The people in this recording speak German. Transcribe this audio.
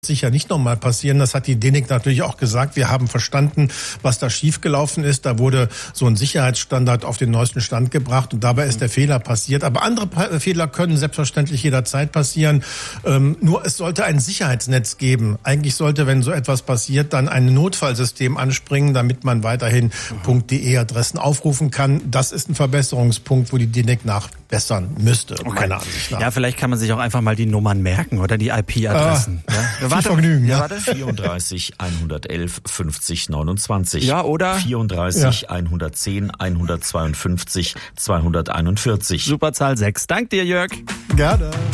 sicher nicht nochmal passieren. Das hat die DENIC natürlich auch gesagt. Wir haben verstanden, was da schiefgelaufen ist. Da wurde so ein Sicherheitsstandard auf den neuesten Stand gebracht und dabei ist der Fehler passiert. Aber andere Fehler können selbstverständlich jederzeit passieren. Nur es sollte ein Sicherheitsnetz geben. Eigentlich sollte, wenn so etwas passiert, dann ein Notfallsystem anspringen, damit man weiterhin .de-Adressen aufrufen kann. Das ist ein Verbesserungspunkt, wo die DENIC nachbessern müsste, meiner Ansicht nach. Ja, vielleicht kann man sich auch einfach mal die Nummern merken oder die IP-Adressen. Viel Vergnügen, ja. 34 111 50 29. Ja, oder? 34 110 152 241. Superzahl 6. Dank dir, Jörg. Gerne.